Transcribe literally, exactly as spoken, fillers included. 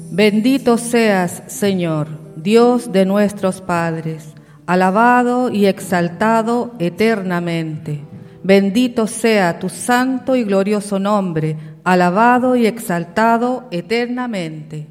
Bendito seas, Señor, Dios de nuestros padres, alabado y exaltado eternamente. Bendito sea tu santo y glorioso nombre, alabado y exaltado eternamente.